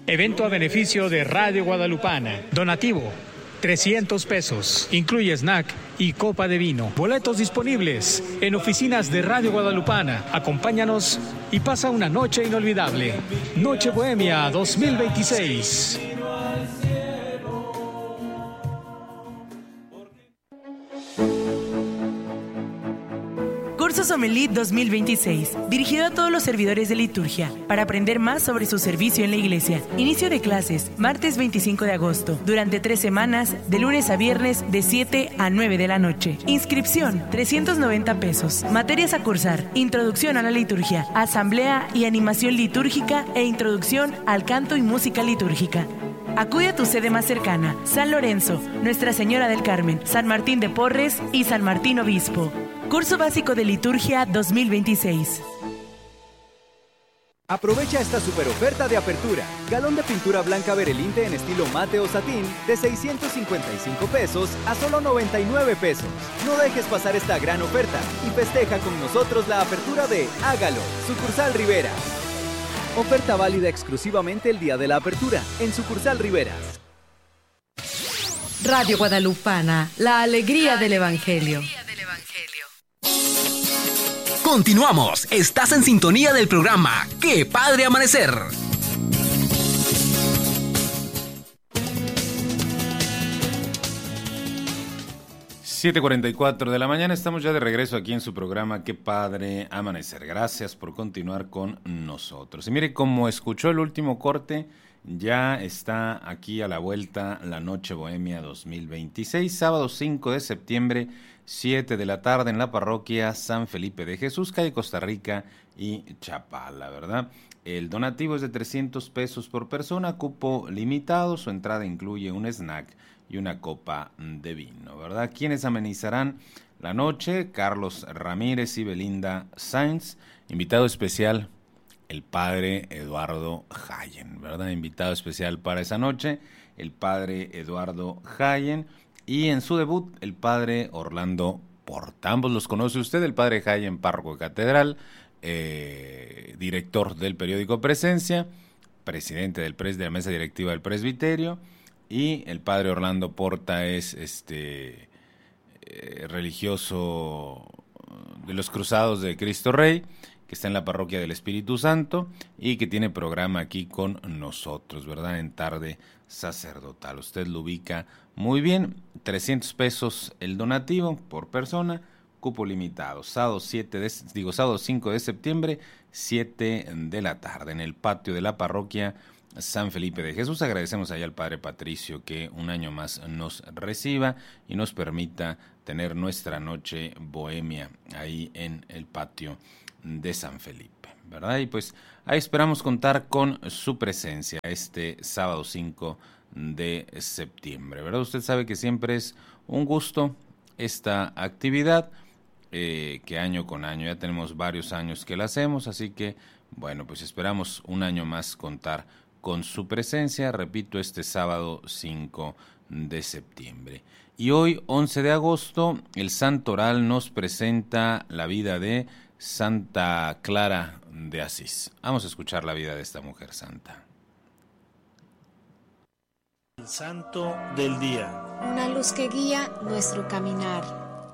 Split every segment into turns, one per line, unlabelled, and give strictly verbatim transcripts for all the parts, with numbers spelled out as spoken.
Evento a beneficio de Radio Guadalupana. Donativo, trescientos pesos. Incluye snack y copa de vino. Boletos disponibles en oficinas de Radio Guadalupana. Acompáñanos y pasa una noche inolvidable. Noche Bohemia dos mil veintiséis.
Curso Sommelier dos mil veintiséis, dirigido a todos los servidores de liturgia, para aprender más sobre su servicio en la iglesia. Inicio de clases, martes veinticinco de agosto, durante tres semanas, de lunes a viernes, de siete a nueve de la noche. Inscripción, trescientos noventa pesos. Materias a cursar, introducción a la liturgia, asamblea y animación litúrgica e introducción al canto y música litúrgica. Acude a tu sede más cercana, San Lorenzo, Nuestra Señora del Carmen, San Martín de Porres y San Martín Obispo. Curso Básico de Liturgia dos mil veintiséis.
Aprovecha esta super oferta de apertura. Galón de pintura blanca Berelinte en estilo mate o satín de seiscientos cincuenta y cinco pesos a solo noventa y nueve pesos. No dejes pasar esta gran oferta y festeja con nosotros la apertura de Hágalo, sucursal Rivera. Oferta válida exclusivamente el día de la apertura en sucursal Riveras.
Radio Guadalupana, la alegría del Evangelio.
Continuamos, estás en sintonía del programa ¡Qué Padre Amanecer!
siete cuarenta y cuatro de la mañana, estamos ya de regreso aquí en su programa ¡Qué Padre Amanecer! Gracias por continuar con nosotros. Y mire, como escuchó el último corte, ya está aquí a la vuelta la Noche Bohemia dos mil veintiséis, sábado cinco de septiembre, siete de la tarde en la parroquia San Felipe de Jesús, calle Costa Rica y Chapala, ¿verdad? El donativo es de trescientos pesos por persona, cupo limitado, su entrada incluye un snack y una copa de vino, ¿verdad? ¿Quiénes amenizarán la noche? Carlos Ramírez y Belinda Sainz. Invitado especial, el padre Eduardo Jayen, ¿verdad? Invitado especial para esa noche, el padre Eduardo Jayen. Y en su debut, el padre Orlando Porta. Ambos los conoce usted, el padre Jayen, párroco de catedral, eh, director del periódico Presencia, presidente del pres, de la mesa directiva del presbiterio, y el padre Orlando Porta es este eh, religioso de los Cruzados de Cristo Rey, que está en la parroquia del Espíritu Santo y que tiene programa aquí con nosotros, ¿verdad? En Tarde Sacerdotal. Usted lo ubica muy bien. trescientos pesos el donativo por persona, cupo limitado. Sábado siete de, digo, sábado cinco de septiembre, siete de la tarde, en el patio de la parroquia San Felipe de Jesús. Agradecemos allá al padre Patricio que un año más nos reciba y nos permita tener nuestra noche bohemia ahí en el patio de San Felipe, ¿verdad? Y pues ahí esperamos contar con su presencia este sábado cinco de septiembre, ¿verdad? Usted sabe que siempre es un gusto esta actividad, eh, que año con año, ya tenemos varios años que la hacemos, así que, bueno, pues esperamos un año más contar con su presencia, repito, este sábado cinco de septiembre. Y hoy, once de agosto, el Santoral nos presenta la vida de Santa Clara de Asís. Vamos a escuchar la vida de esta mujer santa.
El santo del día.
Una luz que guía nuestro caminar.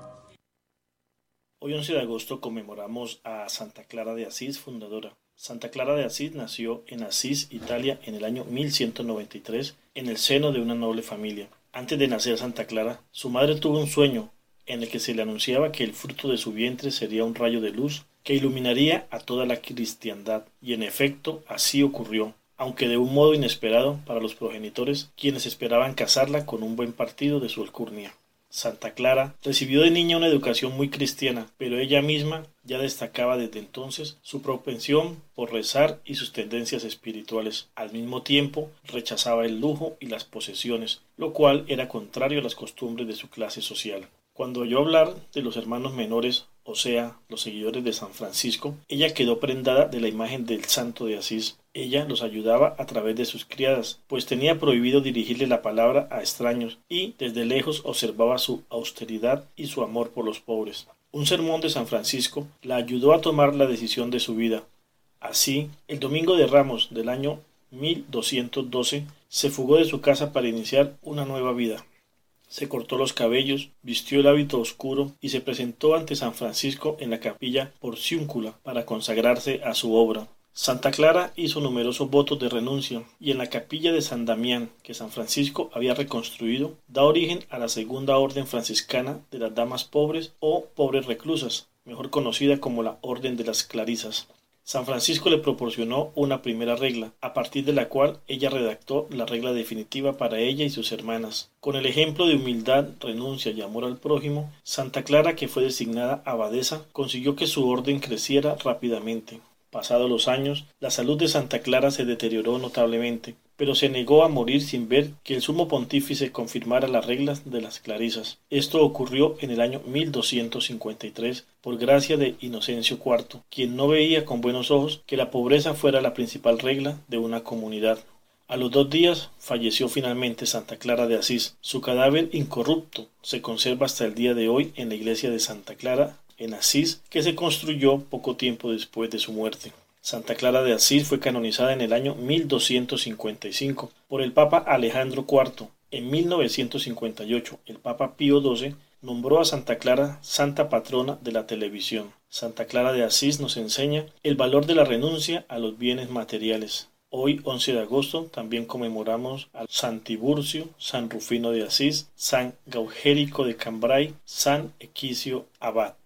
Hoy once de agosto conmemoramos a Santa Clara de Asís, fundadora. Santa Clara de Asís nació en Asís, Italia, en el año mil ciento noventa y tres, en el seno de una noble familia. Antes de nacer Santa Clara, su madre tuvo un sueño en el que se le anunciaba que el fruto de su vientre sería un rayo de luz que iluminaría a toda la cristiandad, y en efecto así ocurrió, aunque de un modo inesperado para los progenitores, quienes esperaban casarla con un buen partido de su alcurnia. Santa Clara recibió de niña una educación muy cristiana, pero ella misma ya destacaba desde entonces su propensión por rezar y sus tendencias espirituales. Al mismo tiempo, rechazaba el lujo y las posesiones, lo cual era contrario a las costumbres de su clase social. Cuando oyó hablar de los hermanos menores, o sea, los seguidores de San Francisco, ella quedó prendada de la imagen del santo de Asís. Ella los ayudaba a través de sus criadas, pues tenía prohibido dirigirle la palabra a extraños y desde lejos observaba su austeridad y su amor por los pobres. Un sermón de San Francisco la ayudó a tomar la decisión de su vida. Así, el domingo de Ramos del año mil doscientos doce, se fugó de su casa para iniciar una nueva vida. Se cortó los cabellos, vistió el hábito oscuro y se presentó ante San Francisco en la capilla Porciúncula para consagrarse a su obra. Santa Clara hizo numerosos votos de renuncia y en la capilla de San Damián, que San Francisco había reconstruido, da origen a la segunda orden franciscana de las damas pobres o pobres reclusas, mejor conocida como la Orden de las Clarisas. San Francisco le proporcionó una primera regla, a partir de la cual ella redactó la regla definitiva para ella y sus hermanas. Con el ejemplo de humildad, renuncia y amor al prójimo, Santa Clara, que fue designada abadesa, consiguió que su orden creciera rápidamente. Pasados los años, la salud de Santa Clara se deterioró notablemente, pero se negó a morir sin ver que el sumo pontífice confirmara las reglas de las clarisas. Esto ocurrió en el año mil doscientos cincuenta y tres por gracia de Inocencio cuarto, quien no veía con buenos ojos que la pobreza fuera la principal regla de una comunidad. A los dos días falleció finalmente Santa Clara de Asís. Su cadáver incorrupto se conserva hasta el día de hoy en la iglesia de Santa Clara en Asís, que se construyó poco tiempo después de su muerte. Santa Clara de Asís fue canonizada en el año mil doscientos cincuenta y cinco por el Papa Alejandro cuarto. En mil novecientos cincuenta y ocho, el Papa Pío doce nombró a Santa Clara santa patrona de la televisión. Santa Clara de Asís nos enseña el valor de la renuncia a los bienes materiales. Hoy, once de agosto, también conmemoramos a San Tiburcio, San Rufino de Asís, San Gaugérico de Cambrai, San Equicio Abad.